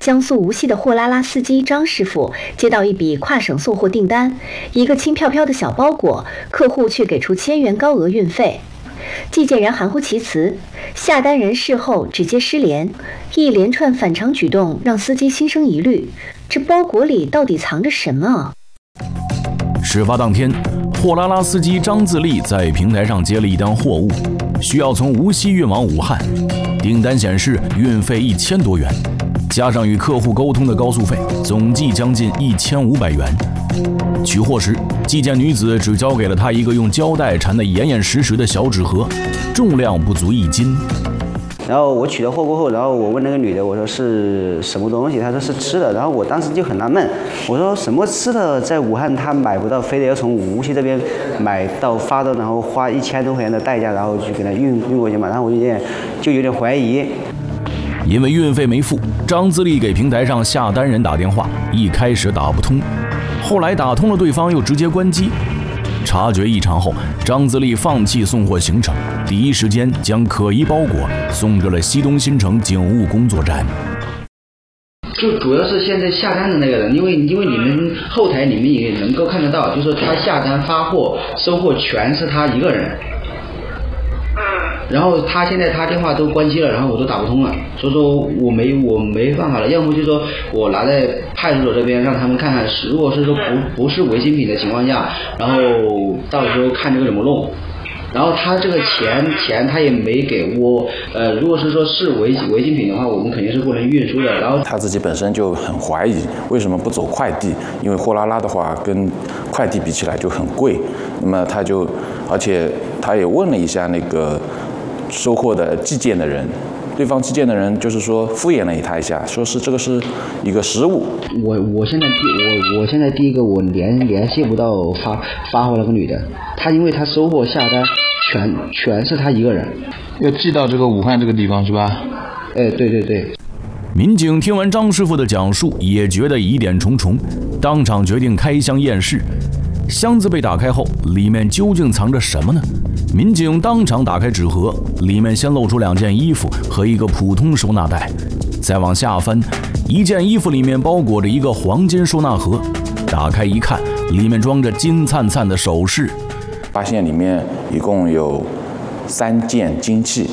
江苏无锡的货拉拉司机张师傅接到一笔跨省送货订单，一个轻飘飘的小包裹，客户却给出1000元高额运费。寄件人含糊其辞，下单人事后直接失联，一连串反常举动让司机心生疑虑，这包裹里到底藏着什么啊？ 事发当天，货拉拉司机张自立在平台上接了一单货物，需要从无锡运往武汉，订单显示运费1000多元，加上与客户沟通的高速费，总计将近1500元。取货时，寄件女子只交给了他一个用胶带缠得严严实实的小纸盒，重量不足1斤。 然后我取了货过后，然后我问那个女的，我说是什么东西？她说是吃的。然后我当时就很纳闷，我说什么吃的在武汉她买不到，非得要从无锡这边买到发到，然后花1000多块钱的代价，然后去给她运过去嘛。然后我就有点怀疑。 因为运费没付，张自立给平台上下单人打电话，一开始打不通，后来打通了，对方又直接关机。察觉异常后，张自立放弃送货行程，第一时间将可疑包裹送至了西东新城警务工作站。 就主要是现在下单的那个人，因为你们后台里面也能够看得到，就是他下单发货收货全是他一个人。然后他现在电话都关机了，然后我都打不通了，所以说我没办法了，要么就说我拿在派出所这边让他们看看，如果是说不是违禁品的情况下，然后到时候看这个怎么弄。然后他这个钱他也没给我，如果是说是违禁品的话，我们肯定是不能运输的。然后他自己本身就很怀疑，为什么不走快递？因为货拉拉的话跟快递比起来就很贵，那么而且他也问了一下那个收货的寄件的人，对方寄件的人就是说敷衍了他一下，说是这个是一个实物。 我现在第一个我联系不到发货那个女的，她因为她收货下单全是她一个人， 要寄到这个武汉这个地方是吧？ 对。 民警听完张师傅的讲述，也觉得疑点重重，当场决定开箱验尸。箱子被打开后，里面究竟藏着什么呢？民警当场打开纸盒，里面先露出2件衣服和一个普通收纳袋，再往下翻，一件衣服里面包裹着一个黄金收纳盒，打开一看，里面装着金灿灿的首饰。 发现里面一共有3件金器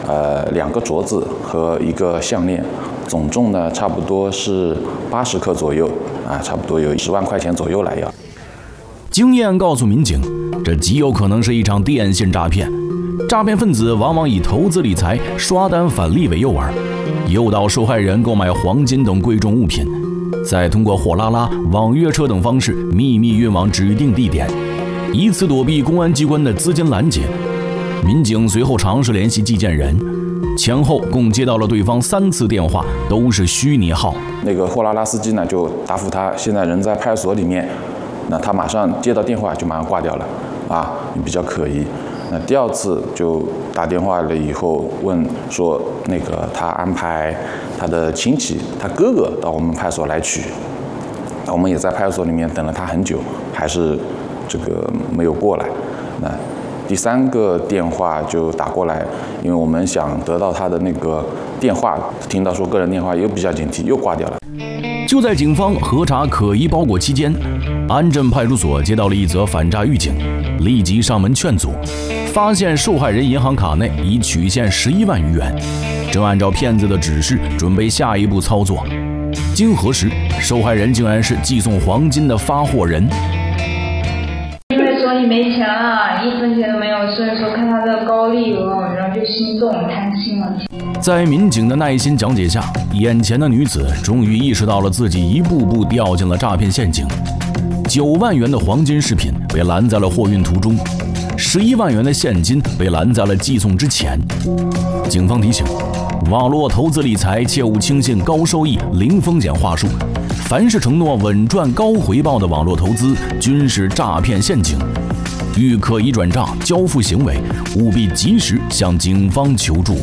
，2个镯子和一个项链，总重呢差不多是80克左右啊，差不多有10万块钱左右来要。 经验告诉民警，这极有可能是一场电信诈骗。诈骗分子往往以投资理财、刷单返利为诱饵，诱导受害人购买黄金等贵重物品，再通过货拉拉、网约车等方式秘密运往指定地点，以此躲避公安机关的资金拦截。民警随后尝试联系寄件人，前后共接到了对方3次电话，都是虚拟号。 那个货拉拉司机呢就答复他现在人在派出所里面。那他马上接到电话就马上挂掉了，比较可疑。那第2次就打电话了以后问说，那个他安排他的亲戚，他哥哥到我们派出所来取。我们也在派出所里面等了他很久，还是这个没有过来。那第3个电话就打过来，因为我们想得到他的那个电话，听到说个人电话又比较警惕，又挂掉了。 就在警方核查可疑包裹期间，安镇派出所接到了一则反诈预警，立即上门劝阻，发现受害人银行卡内已取现11万余元，正按照骗子的指示准备下一步操作。经核实，受害人竟然是寄送黄金的发货人。 因为手里没钱了，1分钱都没有，所以说看他的高利额，然后就心动贪心了。 在民警的耐心讲解下，眼前的女子终于意识到了自己一步步掉进了诈骗陷阱。9万元的黄金饰品被拦在了货运途中，11万元的现金被拦在了寄送之前。警方提醒，网络投资理财切勿轻信高收益、零风险话术，凡是承诺稳赚高回报的网络投资均是诈骗陷阱。遇可疑转账、交付行为，务必及时向警方求助。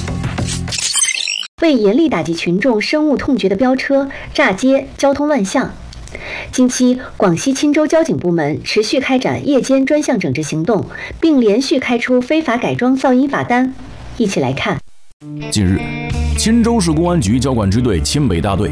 为严厉打击群众深恶痛绝的飙车、炸街、交通乱象，近期广西钦州交警部门持续开展夜间专项整治行动，并连续开出非法改装噪音罚单。一起来看。 近日，钦州市公安局交管支队钦北大队